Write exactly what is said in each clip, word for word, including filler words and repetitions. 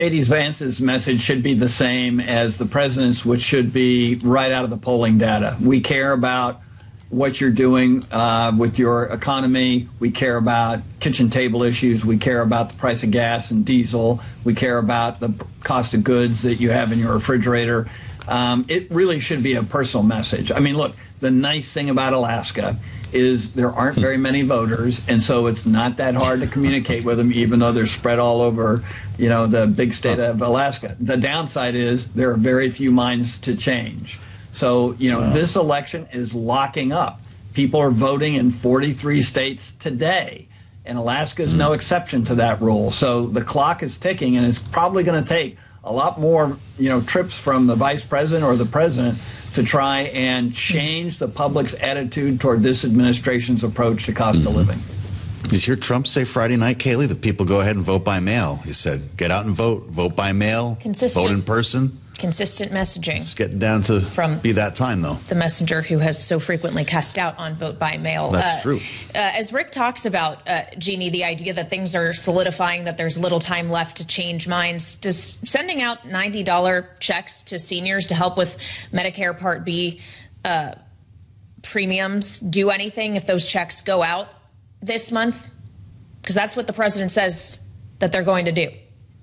J D Vance's message should be the same as the president's, which should be right out of the polling data. We care about what you're doing uh, with your economy. We care about kitchen table issues. We care about the price of gas and diesel. We care about the cost of goods that you have in your refrigerator. Um, it really should be a personal message. I mean, look, the nice thing about Alaska is there aren't very many voters, and so it's not that hard to communicate with them, even though they're spread all over, you know, the big state of Alaska. The downside is there are very few minds to change. So, you know, wow. This election is locking up. People are voting in forty-three states today, and Alaska is mm. no exception to that rule. So the clock is ticking, and it's probably going to take a lot more, you know, trips from the vice president or the president to try and change the public's attitude toward this administration's approach to cost mm-hmm. of living. Did you hear Trump say Friday night, Kayleigh, that people go ahead and vote by mail? He said, get out and vote, vote by mail, Consistent. vote in person. Consistent messaging. It's getting down to from be that time, though. The messenger who has so frequently cast out on vote by mail. That's uh, true. Uh, as Rick talks about, uh, Jeannie, the idea that things are solidifying, that there's little time left to change minds, does sending out ninety dollar checks to seniors to help with Medicare Part B uh, premiums do anything if those checks go out this month? Because that's what the president says that they're going to do.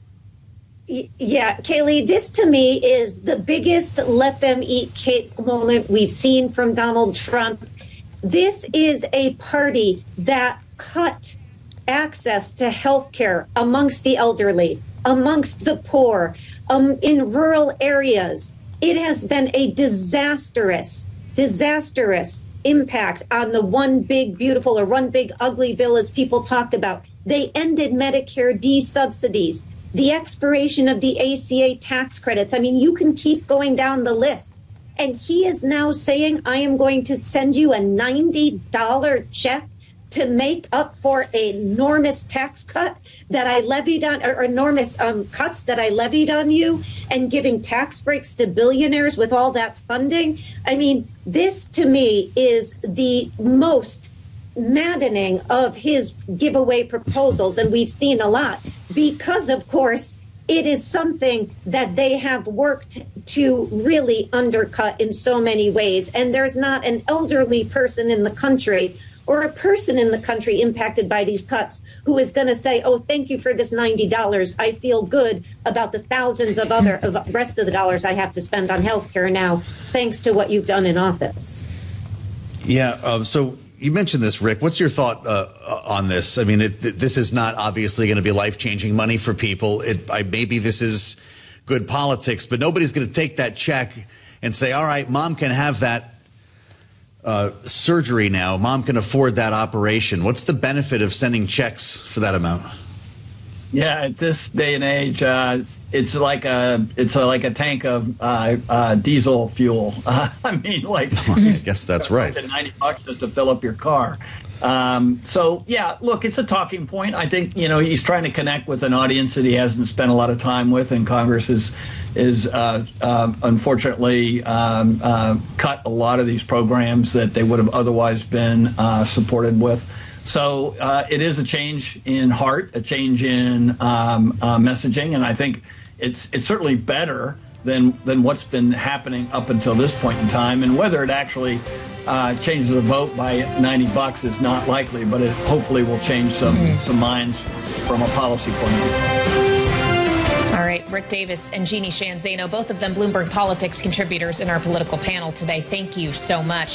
Yeah, Kayleigh, this to me is the biggest let them eat cake moment we've seen from Donald Trump. This is a party that cut access to health care amongst the elderly, amongst the poor, um, in rural areas. It has been a disastrous, disastrous impact on the one big beautiful or one big ugly bill, as people talked about. They ended Medicare D subsidies. The expiration of the A C A tax credits. I mean, you can keep going down the list. And he is now saying, I am going to send you a ninety dollar check to make up for an enormous tax cut that I levied on, or enormous um, cuts that I levied on you, and giving tax breaks to billionaires with all that funding. I mean, this to me is the most maddening of his giveaway proposals, and we've seen a lot because, of course, it is something that they have worked to really undercut in so many ways. And there's not an elderly person in the country or a person in the country impacted by these cuts who is going to say, oh, thank you for this ninety dollars. I feel good about the thousands of other of the rest of the dollars I have to spend on health care now, thanks to what you've done in office. Yeah, um, so you mentioned this, Rick. What's your thought uh, on this? I mean, it, this is not obviously going to be life-changing money for people. It, I, maybe this is good politics, but nobody's going to take that check and say, all right, mom can have that uh, surgery now. Mom can afford that operation. What's the benefit of sending checks for that amount? Yeah, at this day and age, uh, it's like a it's a, like a tank of uh, uh, diesel fuel. Uh, I mean, like I guess that's right. ninety bucks just to fill up your car. Um, so yeah, look, it's a talking point. I think you know he's trying to connect with an audience that he hasn't spent a lot of time with, and Congress is is uh, uh, unfortunately um, uh, cut a lot of these programs that they would have otherwise been uh, supported with. So uh, it is a change in heart, a change in um, uh, messaging, and I think it's it's certainly better than than what's been happening up until this point in time. And whether it actually uh, changes the vote by ninety bucks is not likely, but it hopefully will change some mm-hmm. some minds from a policy point of view. All right, Rick Davis and Jeannie Sheehan Zaino, both of them Bloomberg Politics contributors in our political panel today. Thank you so much.